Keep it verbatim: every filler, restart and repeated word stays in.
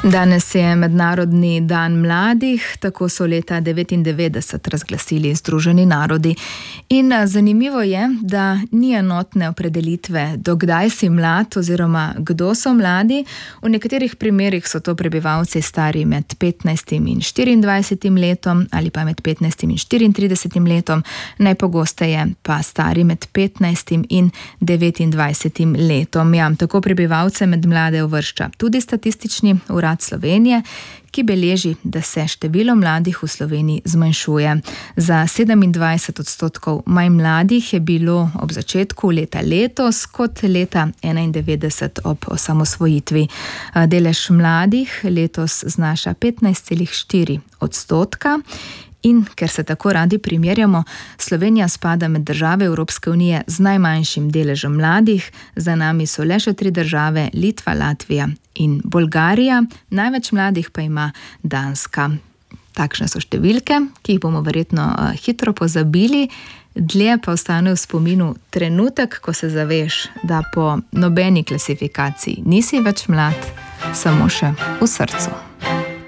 Danes je Mednarodni dan mladih, tako so leta devetindevetdeset razglasili Združeni narodi. In zanimivo je, da ni enotne opredelitve, do kdaj si mlad oziroma kdo so mladi. V nekaterih primerih so to prebivalci stari med petnajstim in štiriindvajsetim letom ali pa med petnajstim in štiriintridesetim letom, najpogosteje pa stari med petnajstim in devetindvajsetim letom. Ja, tako prebivalce med mlade uvršča tudi Statistični urad Slovenije, ki beleži, da se število mladih v Sloveniji zmanjšuje. Za sedemindvajset odstotkov manj mladih je bilo ob začetku leta letos kot leta enaindevetdeset ob osamosvojitvi. Delež mladih letos znaša petnajst celih štiri odstotka. In ker se tako radi primerjamo, Slovenija spada med države Evropske unije z najmanjšim deležem mladih. Za nami so le še tri države, Litva, Latvija in Bolgarija. Največ mladih pa ima Danska. Takšne so številke, ki jih bomo verjetno hitro pozabili. Dlje pa ostane v spominu trenutek, ko se zaveš, da po nobeni klasifikaciji nisi več mlad, samo še v srcu.